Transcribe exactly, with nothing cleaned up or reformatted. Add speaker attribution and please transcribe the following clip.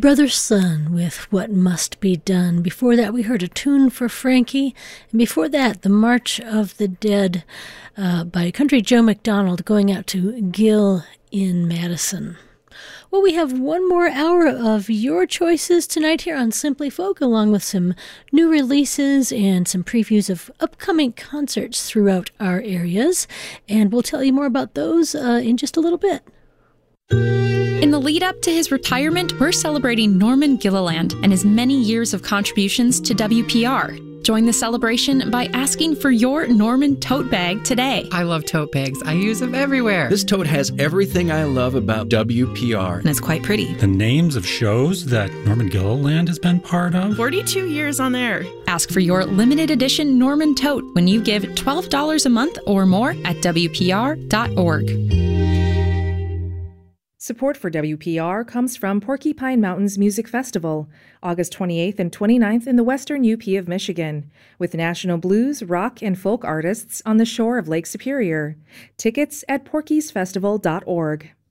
Speaker 1: Brother Sun with What Must Be Done. Before that, we heard A Tune for Frankie. And before that, The March of the Dead uh, by Country Joe McDonald, going out to Gil in Madison. Well, we have one more hour of your choices tonight here on Simply Folk, along with some new releases and some previews of upcoming concerts throughout our areas. And we'll tell you more about those uh, in just a little bit.
Speaker 2: In the lead up to his retirement, we're celebrating Norman Gilliland and his many years of contributions to W P R. Join the celebration by asking for your Norman tote bag today.
Speaker 3: I love tote bags. I use them everywhere.
Speaker 4: This tote has everything I love about W P R.
Speaker 2: And it's quite pretty.
Speaker 5: The names of shows that Norman Gilliland has been part of.
Speaker 6: forty-two years on there.
Speaker 2: Ask for your limited edition Norman tote when you give twelve dollars a month or more at W P R dot org.
Speaker 7: Support for W P R comes from Porcupine Mountains Music Festival, August twenty-eighth and twenty-ninth in the western U P of Michigan, with national blues, rock, and folk artists on the shore of Lake Superior. Tickets at porkies festival dot org.